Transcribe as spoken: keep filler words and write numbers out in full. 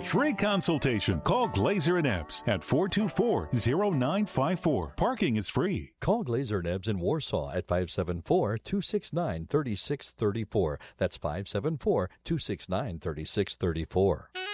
your free consultation. Call Glazer and Epps at four two four, zero nine five four. Parking is free. Call Glazer and Ebbs in Warsaw at five seven four, two six nine, three six three four. That's five seven four, two six nine, three six three four.